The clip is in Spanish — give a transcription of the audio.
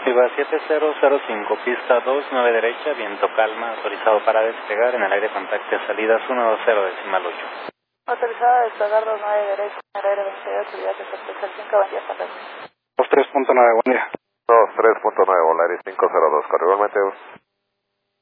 Viva 7005, pista 29 derecha, viento calma, autorizado para despegar, en el aire contacte salidas 120,8. Autorizado a despegar 29 derecha, en el aire 28, viaje Cortesal 5, buen día, hasta luego. 23.9, buen día. 23.9, Volaris 502, corre igualmente.